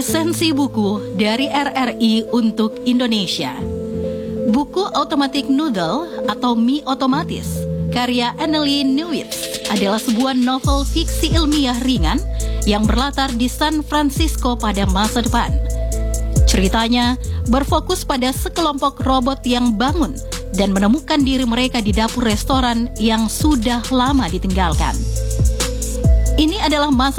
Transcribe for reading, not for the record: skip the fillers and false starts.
Resensi buku dari RRI untuk Indonesia. Buku Automatic Noodle atau Mie Otomatis karya Annelie Newitz adalah sebuah novel fiksi ilmiah ringan yang berlatar di San Francisco pada masa depan. Ceritanya berfokus pada sekelompok robot yang bangun dan menemukan diri mereka di dapur restoran yang sudah lama ditinggalkan. Ini adalah masa